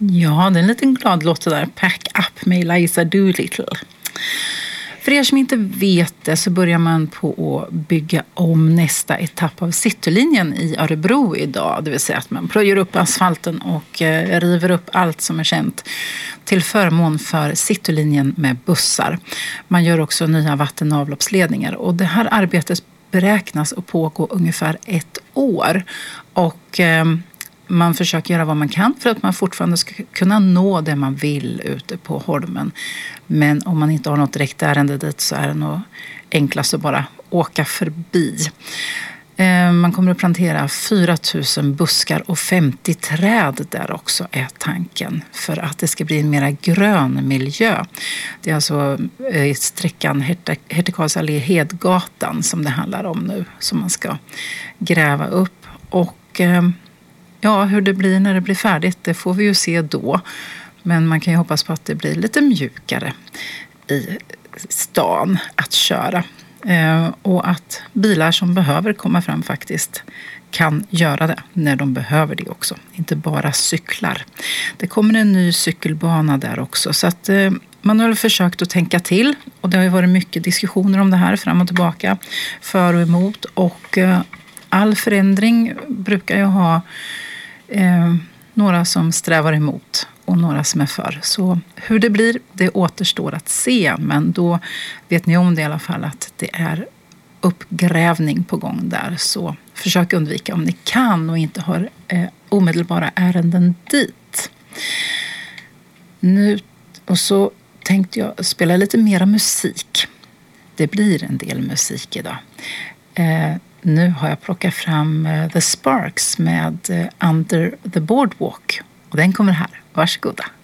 Ja, det är en liten glad låt där. Pack up med Eliza Doolittle. För er som inte vet det så börjar man på att bygga om nästa etapp av Citylinjen i Örebro idag. Det vill säga att man plöjer upp asfalten och river upp allt som är känt till förmån för Citylinjen med bussar. Man gör också nya vatten- och avloppsledningar och det här arbetet beräknas att pågå ungefär 1 år. Och man försöker göra vad man kan för att man fortfarande ska kunna nå det man vill ute på Holmen. Men om man inte har något direkt ärende dit så är det nog enklast att bara åka förbi. Man kommer att plantera 4 000 buskar och 50 träd där också är tanken. För att det ska bli en mera grön miljö. Det är alltså sträckan Hertighals allé Hedgatan som det handlar om nu. Som man ska gräva upp. Och ja, hur det blir när det blir färdigt, det får vi ju se då. Men man kan ju hoppas på att det blir lite mjukare i stan att köra. Och att bilar som behöver komma fram faktiskt kan göra det när de behöver det också. Inte bara cyklar. Det kommer en ny cykelbana där också. Så att man har väl försökt att tänka till. Och det har ju varit mycket diskussioner om det här fram och tillbaka. För och emot. Och all förändring brukar ju ha några som strävar emot och några som är för. Så hur det blir, det återstår att se. Men då vet ni om det i alla fall att det är uppgrävning på gång där. Så försök undvika om ni kan och inte har omedelbara ärenden dit. Nu, och så tänkte jag spela lite mera musik. Det blir en del musik idag. Nu har jag plockat fram The Sparks med Under the Boardwalk. Och den kommer här. Varsågoda.